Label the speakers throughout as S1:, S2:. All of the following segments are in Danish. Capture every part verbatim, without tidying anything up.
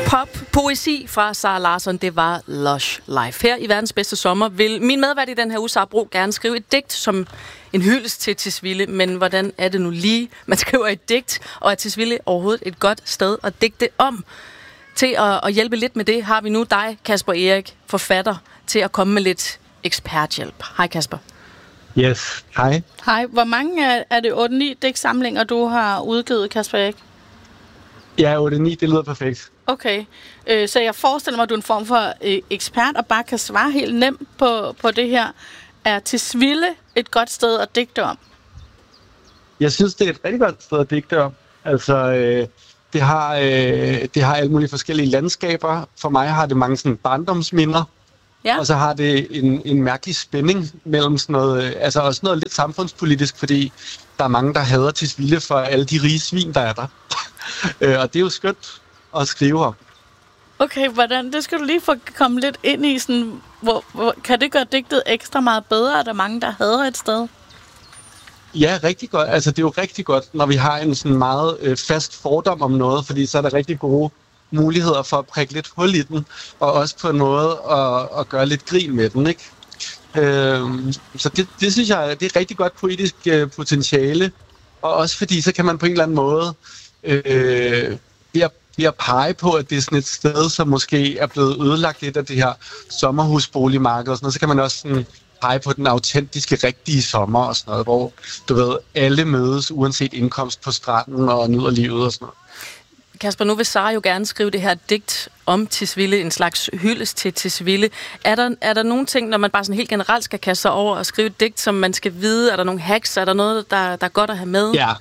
S1: Pop-poesi fra Sara Larsson, det var Lush Life. Her i Verdens Bedste Sommer vil min medvært i den her uge, Sara Bro, gerne skrive et digt som en hyldest til Tisvilde. Men hvordan er det nu lige, man skriver et digt, og er Tisvilde overhovedet et godt sted at digte om? Til at, at hjælpe lidt med det, har vi nu dig, Kasper Erik, forfatter, til at komme med lidt eksperthjælp. Hej Kasper.
S2: Yes, hej.
S3: Hej. Hvor mange er, er det otte ni digtsamlinger, du har udgivet, Kasper Erik?
S2: Ja, otte ni, det lyder perfekt.
S3: Okay, øh, så jeg forestiller mig, at du er en form for øh, ekspert, og bare kan svare helt nemt på, på det her. Er Tisvilde et godt sted at digte om?
S2: Jeg synes, det er et rigtig godt sted at digte om. Altså, øh, det, har, øh, det har alle mulige forskellige landskaber. For mig har det mange sådan barndomsminder. Ja. Og så har det en, en mærkelig spænding mellem sådan noget, altså også noget lidt samfundspolitisk, fordi der er mange, der hader Tisvilde for alle de rige svin, der er der. Og det er jo skønt at skrive om.
S3: Okay, hvordan? Det skal du lige få komme lidt ind i. Sådan, hvor, hvor, kan det gøre digtet ekstra meget bedre, at der er mange, der hader et sted?
S2: Ja, rigtig godt. Altså, det er jo rigtig godt, når vi har en sådan meget øh, fast fordom om noget, fordi så er der rigtig gode muligheder for at prikke lidt hul i den, og også på en måde at, at gøre lidt grin med den, ikke? Øhm, så det, det synes jeg, det er rigtig godt poetisk øh, potentiale, og også fordi, så kan man på en eller anden måde øh, ved, at, ved at pege på, at det er sådan et sted, som måske er blevet ødelagt lidt af det her sommerhusboligmarked og sådan noget, så kan man også sådan pege på den autentiske, rigtige sommer og sådan noget, hvor, du ved, alle mødes uanset indkomst på stranden og nyder livet og sådan noget.
S1: Kasper, nu vil Sara jo gerne skrive det her digt om Tisvilde, en slags hyldest til Tisvilde. Er der, er der nogle ting, når man bare sådan helt generelt skal kaste sig over og skrive et digt, som man skal vide? Er der nogle hacks? Er der noget, der, der er godt at have med?
S2: Ja.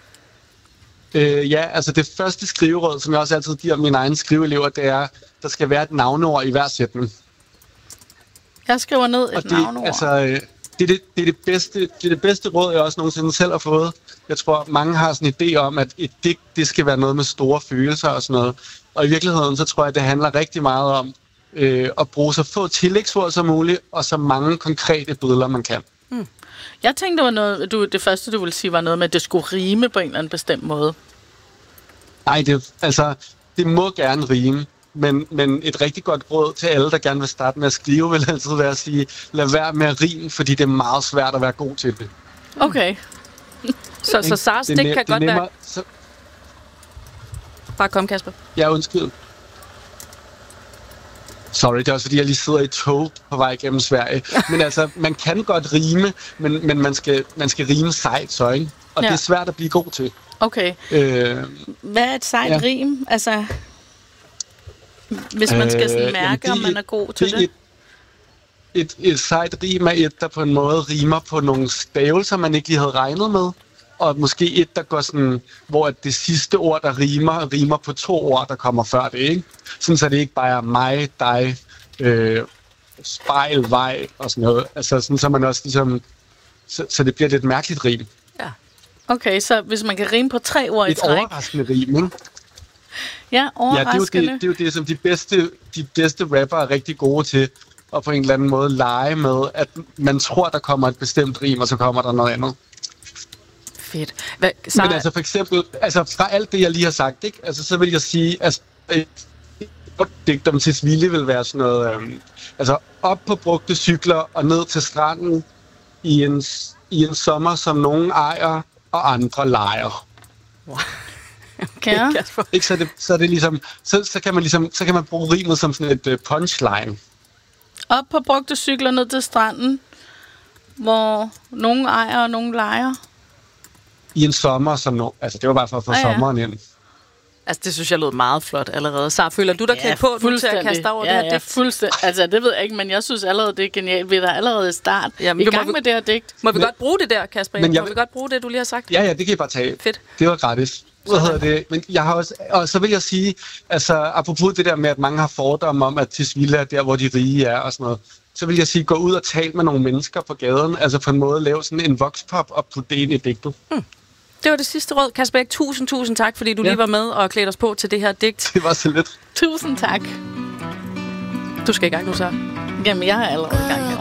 S2: Øh, ja, altså det første skriveråd, som jeg også altid giver mine egne skriveelever, det er, der skal være et navneord i hver sætning.
S3: Jeg skriver ned et
S2: og det,
S3: navneord.
S2: Altså, det, er det, det, er det, bedste, det er det bedste råd, jeg også nogensinde selv har fået. Jeg tror, mange har sådan en idé om, at et digt, det skal være noget med store følelser og sådan noget. Og i virkeligheden, så tror jeg, det handler rigtig meget om øh, at bruge så få tillægsord som muligt, og så mange konkrete billeder, man kan.
S3: Hmm. Jeg tænkte, det var noget, du, det første, du ville sige, var noget med, at det skulle rime på en eller anden bestemt måde.
S2: Nej, det, altså, det må gerne rime. Men, men et rigtig godt råd til alle, der gerne vil starte med at skrive, vil altid være at sige, lad være med at rime, fordi det er meget svært at være god til det.
S3: Okay.
S1: så så Saras digt kan godt nemmere, være... Så... Bare kom, Kasper.
S2: Ja, undskyld. Sorry, det er også fordi, jeg lige sidder i tog på vej gennem Sverige. Men altså, man kan godt rime, men, men man, skal, man skal rime sejt, så ikke? Og ja. Det er svært at blive god til.
S3: Okay. Øh, Hvad er et sejt ja. rim? Altså... Hvis man skal sådan mærke, øh, om man er god til det?
S2: det. Et, et, et sejt rim er et, der på en måde rimer på nogle stavelser, man ikke lige havde regnet med. Og måske et, der går sådan, hvor det sidste ord, der rimer, rimer på to ord, der kommer før det, ikke? Sådan så det ikke bare er mig, dig, øh, spejl, vej og sådan noget. Altså sådan så man også ligesom, så, så det bliver lidt mærkeligt rim.
S3: Ja. Okay, så hvis man kan rime på tre ord
S2: et
S3: i træk.
S2: Et overraskende rim, ikke?
S3: Ja, overraskende.
S2: Ja, det er, jo det, det er jo det, som de bedste, de bedste rapper er rigtig gode til, at på en eller anden måde lege med, at man tror, der kommer et bestemt rim, og så kommer der noget andet.
S1: Fedt. Hvad, så...
S2: Men altså for eksempel, altså fra alt det, jeg lige har sagt, ikke? Altså så vil jeg sige, at et digt om Tisvilde vil være sådan noget, øhm, altså op på brugte cykler og ned til stranden i en, i en sommer, som nogen ejer, og andre lejer.
S1: Wow.
S3: Okay, ja.
S2: Ikke, så, det, så, er det ligesom, så, så, kan man ligesom, så kan man bruge rimet som sådan et uh, punchline.
S3: Op på brugte cykler ned til stranden, hvor nogen ejer og nogen lejer.
S2: I en sommer, som no, altså det var bare for at få ah, ja. sommeren ind.
S1: Altså det synes jeg lød meget flot allerede. Så føler du dig ja, klædt på nu til at kaste over
S3: ja,
S1: det her
S3: ja,
S1: digt?
S3: fuldstændig. Altså det ved jeg ikke, men jeg synes allerede, det er genialt. Vi er der allerede i start. Jamen, I gang vi, med det her digt.
S1: Må vi men, godt bruge det der, Kasper?
S2: Men jeg,
S1: må vi godt bruge det, du lige har sagt?
S2: Ja, ja, det kan I bare tage.
S1: Fedt.
S2: Det var gratis. Hvad hedder det? Men jeg har også, og så vil jeg sige, altså apropos det der med, at mange har fordomme om, at Tisvilde er der, hvor de rige er og sådan noget, så vil jeg sige, gå ud og tale med nogle mennesker på gaden, altså på en måde lave sådan en voxpop op på det i digtet. Hmm.
S1: Det var det sidste råd. Kasper Erik, tusind, tusind tak, fordi du ja. lige var med og klædte os på til det her digt.
S2: Det var så lidt.
S3: Tusind tak.
S1: Du skal i gang nu, så.
S3: Jamen, jeg er allerede i gang.